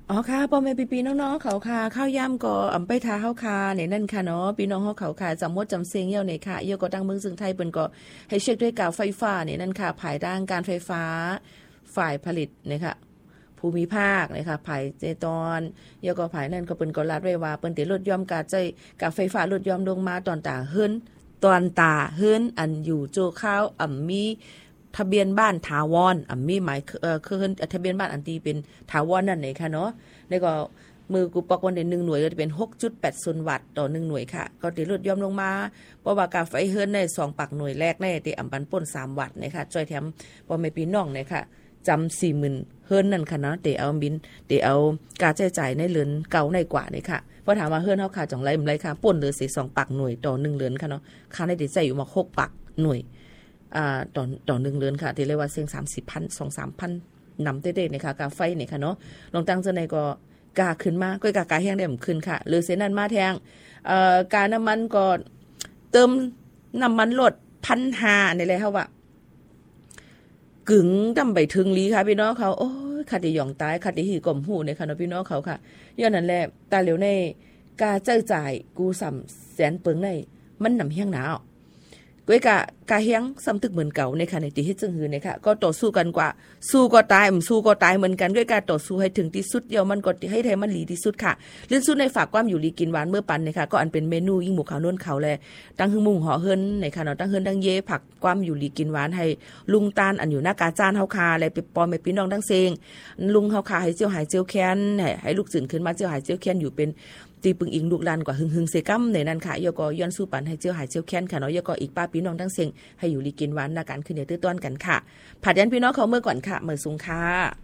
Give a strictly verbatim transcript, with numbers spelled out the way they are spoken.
อ๋อค่ะพ่อแม่พี่ๆน้องๆเขาค่ะข้าวย่ำก็อำไปทาเฮาค่ะเนี่ยนั่นค่ะเนาะพี่น้องเฮาเขาค่ะจำมดจำเสียงเหี่ยวเนี่ยค่ะเหี่ยวก็ตั้งเมืองซึ่งไทยเปิ้นก็ให้เช็คด้วยกาวไฟฟ้าเนี่ยนั่นค่ะภายด้านการไฟฟ้าฝ่ายผลิตเนี่ยค่ะภูมิภาคเนี่ยค่ะภายเจตอนเหี่ยวก็ภายนั่นก็เปิ้นก็รัดไว้ว่าเปิ้นสิลดย่อมการใช้กาไฟฟ้าลดย่อมลงมาตอนตาเฮิรนตอนตาเฮิรนอันอยู่โจข้าวอ่ำมีทะเบียนบ้านถาวรอ่ำมีหมายเอ่อคือทะเบียนบ้านอันที่เป็นถาวรนั่นเองค่ะเนาะแล้วก็มือกูปอกวันเดือนหนึ่งหน่วยก็จะเป็น หกจุดแปดศูนย์ วัตต์ต่อหนึ่งหน่วยค่ะก็จะลดย่อมลงมาเพราะว่ากาไฟเฮิรนในสองปักหน่วยแรกในที่อำปันป่นสามวัตต์นะคะจ้อยแถมพอไม่พี่น้องเนี่ยค่ะจำ สี่หมื่น เฮิรนนั่นค่ะเนาะเดี๋ยวเอาบินเดี๋ยวเอาการใช้จ่ายในเหรือนเก่าในกว่านี่ค่ะพอถามว่าเฮิรนเฮาค่ะจังไรมันไรค่ะป่นเหลือสิสองปักหน่วยต่อหนึ่งเหรือนค่ะเนาะค่าในที่ใช้อยู่มาหกปักหน่วยอ่าต่อต่อหนึ่งเหรือนค่ะที่เรียกว่าเสียง สามสิบพัน สองถึงสามพัน นำเด้ๆนี่ค่ะกาไฟนี่ค่ะเนาะลองตั้งจังได๋ก็กาขึ้นมาก็กากาแห้งได้มันขึ้นค่ะหรือเส้นนั้นมาแทงเอ่อการน้ำมันก็เติมน้ำมันลด หนึ่งพันห้าร้อย นี่แหละเฮาว่ากึ๋งดำไปถึงลีค่ะพี่น้องเขาโอ้ยคัดได้หย่องตายคัดได้หีก่อมหูนี่ค่ะเนาะพี่น้องเขาค่ะย้อนนั้นแหละตาเหลียวในกาใช้จ่ายกูสามแสนเปิงในมันนำเฮียงหนาวก้อยกะกาเฮียงซ้ำตึกเหมือนเก่าในค่ะในที่เฮ็ดจังหือเนี่ยค่ะก็ต่อสู้กันกว่าสู้ก็ตายมสู้ก็ตายเหมือนกันด้วยการต่อสู้ให้ถึงที่สุดเดียวมันก็ให้ไทยมันหลีที่สุดค่ะเรื่องสุดในฝากความอยู่ลีกินหวานเมื่อปันเนี่ยค่ะก็อันเป็นเมนูยิ่งหมูขาวนวลเขาแลตั้งหึงมุงห่อเฮิรนในค่ะเนาะตั้งเฮิรนตั้งเย่ผักความอยู่ลีกินหวานให้ลุงตาลอันอยู่หน้ากาจานเฮาคาและไปปอมไปพี่น้องทั้งเซงลุงเฮาคาให้เจียวหายเจียวแค้นให้ให้ลูกตื่นขึ้นมาเจียวหายเจียวแค้นอยู่เป็นตีปึงอิงลูกหลานกว่าหึงหึงเซกัมในนั้นค่ะยก็ย้อนสู้ปันให้เจียวหายเจียวแค้นค่ะเนาะยก็อีกป้าพี่น้องทั้งเซงให้อยู่ลีกินหวานนาการขึ้นเดือดต้อนกันค่ะผัดยันพี่น้องเขาเมื่อก่อนค่ะเมื่อสูงค่ะ